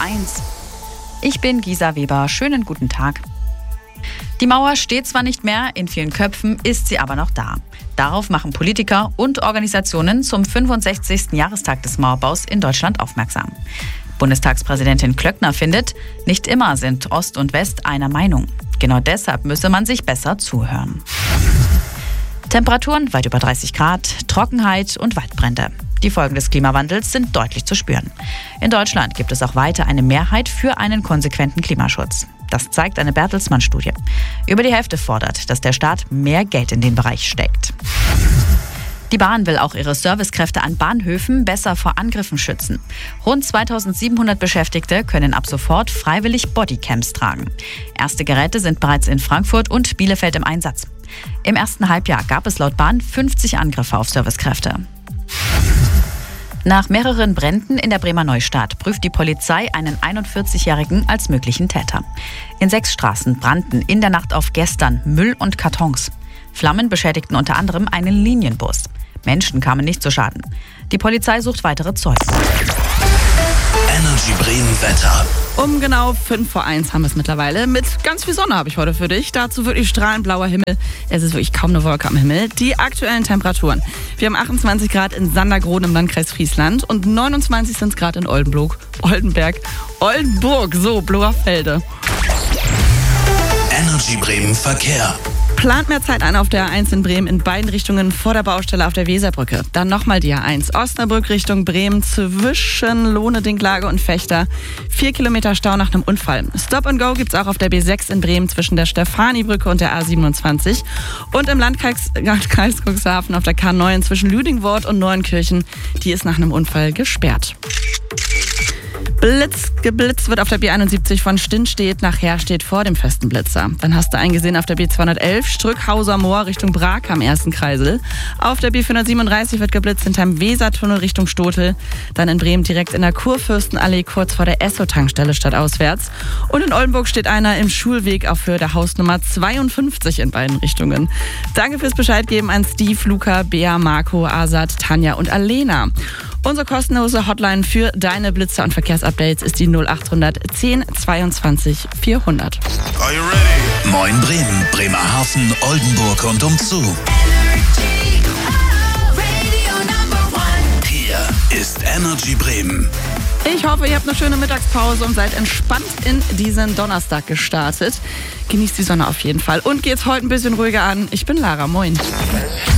1. Ich bin Gisa Weber. Schönen guten Tag. Die Mauer steht zwar nicht mehr, in vielen Köpfen ist sie aber noch da. Darauf machen Politiker und Organisationen zum 65. Jahrestag des Mauerbaus in Deutschland aufmerksam. Bundestagspräsidentin Klöckner findet, nicht immer sind Ost und West einer Meinung. Genau deshalb müsse man sich besser zuhören. Temperaturen weit über 30 Grad, Trockenheit und Waldbrände. Die Folgen des Klimawandels sind deutlich zu spüren. In Deutschland gibt es auch weiter eine Mehrheit für einen konsequenten Klimaschutz. Das zeigt eine Bertelsmann-Studie. Über die Hälfte fordert, dass der Staat mehr Geld in den Bereich steckt. Die Bahn will auch ihre Servicekräfte an Bahnhöfen besser vor Angriffen schützen. Rund 2700 Beschäftigte können ab sofort freiwillig Bodycams tragen. Erste Geräte sind bereits in Frankfurt und Bielefeld im Einsatz. Im ersten Halbjahr gab es laut Bahn 50 Angriffe auf Servicekräfte. Nach mehreren Bränden in der Bremer Neustadt prüft die Polizei einen 41-Jährigen als möglichen Täter. In 6 Straßen brannten in der Nacht auf gestern Müll und Kartons. Flammen beschädigten unter anderem einen Linienbus. Menschen kamen nicht zu Schaden. Die Polizei sucht weitere Zeugen. Energy Bremen Wetter. Um genau 5:01 haben wir es mittlerweile. Mit ganz viel Sonne habe ich heute für dich. Dazu wirklich strahlend blauer Himmel. Es ist wirklich kaum eine Wolke am Himmel. Die aktuellen Temperaturen. Wir haben 28 Grad in Sandergroden im Landkreis Friesland und 29 sind es Grad in Oldenburg, so Blocherfelde. Energy Bremen Verkehr. Plant mehr Zeit ein auf der A1 in Bremen in beiden Richtungen vor der Baustelle auf der Weserbrücke. Dann nochmal die A1 Osnabrück Richtung Bremen zwischen Lohne, Dinklage und Fechter. 4 Kilometer Stau nach einem Unfall. Stop and Go gibt's auch auf der B6 in Bremen zwischen der Stefanibrücke und der A27. Und im Landkreis Cuxhaven auf der K9 zwischen Lüdingwort und Neuenkirchen. Die ist nach einem Unfall gesperrt. Geblitzt wird auf der B71 von Stinnstedt nach Herstedt vor dem festen Blitzer. Dann hast du eingesehen auf der B211 Strückhauser Moor Richtung Brake am ersten Kreisel. Auf der B437 wird geblitzt hinterm Wesertunnel Richtung Stotel. Dann in Bremen direkt in der Kurfürstenallee kurz vor der Esso-Tankstelle stadtauswärts. Und in Oldenburg steht einer im Schulweg auf Höhe der Hausnummer 52 in beiden Richtungen. Danke fürs Bescheid geben an Steve, Luca, Bea, Marco, Asad, Tanja und Alena. Unsere kostenlose Hotline für deine Blitzer und Verkehrsupdates ist die 0800 10 22 400. Are you ready? Moin Bremen, Bremerhaven, Oldenburg und umzu. Hier ist Energy Bremen. Ich hoffe, ihr habt eine schöne Mittagspause und seid entspannt in diesen Donnerstag gestartet. Genießt die Sonne auf jeden Fall und geht's heute ein bisschen ruhiger an. Ich bin Lara, moin.